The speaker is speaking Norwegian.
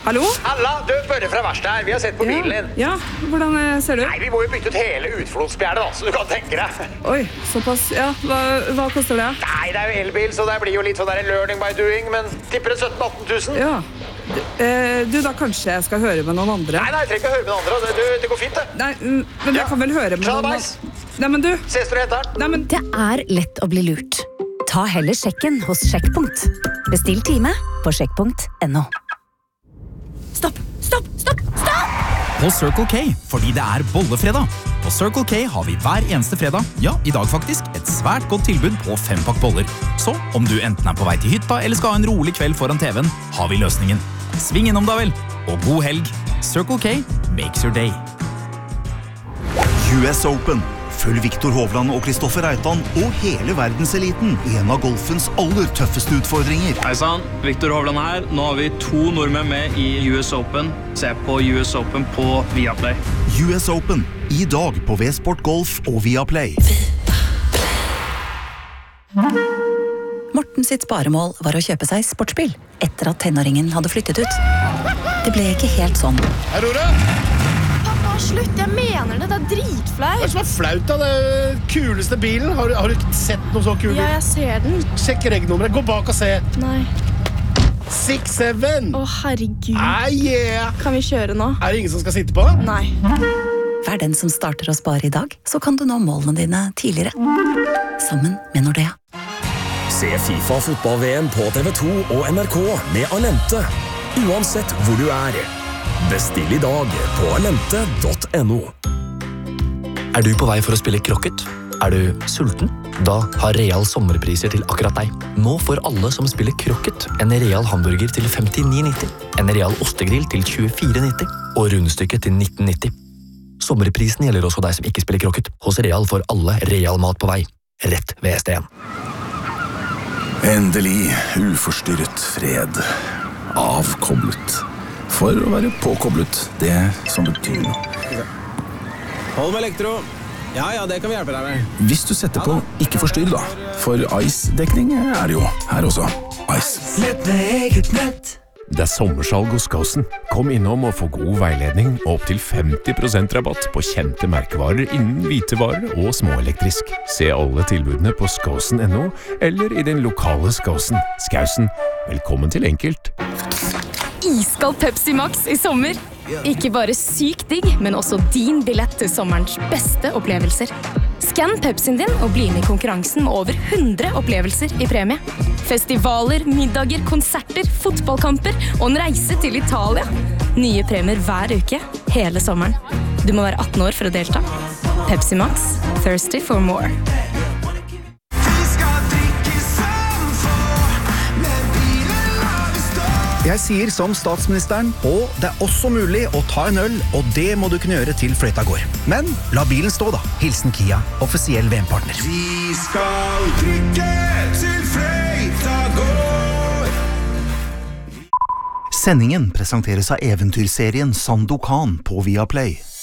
Hallo? Halla, du, Børre fra verkstedet her. Vi har sett på bilen din. Ja, hvordan ser du? Nei, vi må jo bytte ut hele utflodspjernet da, så du kan tenke deg. Oi, såpass. Ja, hva koster det? Nei, det er jo elbil, så det blir jo litt sånn der learning by doing, men tipper det 17-18 000. Ja. Du, da kanskje jeg skal høre med noen andre? Nei, jeg trenger ikke høre med noen andre. Det går fint, det. Nei, men jeg kan vel høre med noen andre. Nei, men du. Ses du henter den? Nei, men... Det er lett å bli lurt. Ta heller sjekken hos Sjekkpunkt. Bestill time på sjekkpunkt.no. Stopp! På Circle K, fordi det er bollefredag. På Circle K har vi hver eneste fredag, ja, i dag faktisk, et svært godt tilbud på 5-pakk boller. Så om du enten er på vei til hytta eller skal ha en rolig kveld foran TV-en, har vi løsningen. Sving innom da vel, og god helg. Circle K makes your day. US Open. Følg Viktor Hovland og Kristoffer Reitan og hele verdenseliten i en av golfens aller tøffeste utfordringer. Hei sann, Viktor Hovland her. Nå har vi 2 nordmenn med i US Open. Se på US Open på Viaplay. US Open. I dag på V-Sport Golf og Viaplay. Morten sitt sparemål var å kjøpe seg sportsbil etter at tenåringen hadde flyttet ut. Det ble ikke helt sånn. Aurora! Slutt, jeg mener det, det er dritflaut. Hva er det som er flaut da? Det kuleste bilen? Har du ikke sett noe så kul? Ja, jeg ser den. Sjekk regnummeret, gå bak og se. Nei. 6-7. Herregud. Yeah. Kan vi kjøre nå? Er det ingen som skal sitte på? Nei. Vær den som starter å spare i dag, så kan du nå målene dine tidligere. Sammen med Nordea. Se FIFA fotball-VM på TV2 og NRK med Alente. Uansett hvor du er. Bestill i dag på alente.no. Er du på vei for å spille krokket? Er du sulten? Da har Real sommerpriser til akkurat deg. Nå får alle som spiller krokket en Real hamburger til 59,90, en Real ostegrill til 24,90 og rundstykket til 19,90. Sommerprisen gjelder også deg som ikke spiller krokket. Hos Real får alle Real mat på vei. Rett ved ST1. Endelig uforstyrret fred. Avkoblet. For å være påkoblet, det som betyr noe. Hold med elektro. Ja, det kan vi hjelpe deg med. Hvis du setter på ikke forstyrr da, for Ice-dekning er det jo her også. Ice. Nett med eget nett. Det er sommersalg hos Skåsen. Kom innom og få god veiledning og opp til 50% rabatt på kjente merkevarer innen hvitevarer og småelektrisk. Se alle tilbudene på skåsen.no eller i din lokale Skåsen. Skausen, velkommen til Enkelt. Iskald Pepsi Max i sommer. Ikke bare sykt digg, men også din billett til sommerens beste opplevelser. Skann Pepsien din og bli med i konkurransen med over 100 opplevelser i premie. Festivaler, middager, konserter, fotballkamper og en reise til Italia. Nye premier hver uke, hele sommeren. Du må være 18 år for å delta. Pepsi Max, thirsty for more. Jeg sier som statsministeren, og det er også mulig å ta en øl, og det må du kunne gjøre til fløyta går. Men la bilen stå da. Hilsen Kia, offisiell VM-partner. Vi skal trykke til fløyta går. Sendingen presenteres av eventyrserien Sandokan på Viaplay.